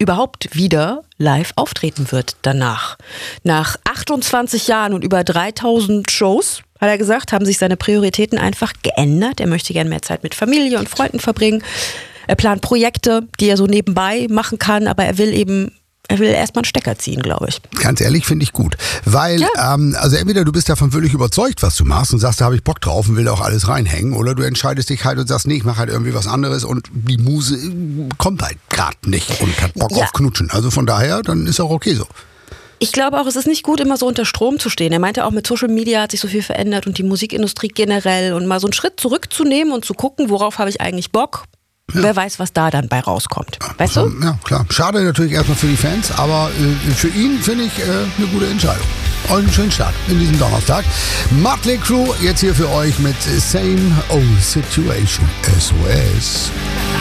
überhaupt wieder live auftreten wird danach. Nach 28 Jahren und über 3000 Shows, hat er gesagt, haben sich seine Prioritäten einfach geändert. Er möchte gerne mehr Zeit mit Familie und Freunden verbringen. Er plant Projekte, die er so nebenbei machen kann, aber er will erstmal einen Stecker ziehen, glaube ich. Ganz ehrlich, finde ich gut. Weil, also entweder du bist davon völlig überzeugt, was du machst und sagst, da habe ich Bock drauf und will da auch alles reinhängen, oder du entscheidest dich halt und sagst, nee, ich mache halt irgendwie was anderes und die Muse kommt halt gerade nicht und hat Bock auf Knutschen. Also von daher, dann ist auch okay so. Ich glaube auch, es ist nicht gut, immer so unter Strom zu stehen. Er meinte auch, mit Social Media hat sich so viel verändert und die Musikindustrie generell und mal so einen Schritt zurückzunehmen und zu gucken, worauf habe ich eigentlich Bock. Ja. Wer weiß, was da dann bei rauskommt. Weißt du? Ja, klar. Schade natürlich erstmal für die Fans, aber für ihn finde ich eine gute Entscheidung. Und einen schönen Start in diesem Donnerstag. Mötley Crüe jetzt hier für euch mit Same Old Situation SOS.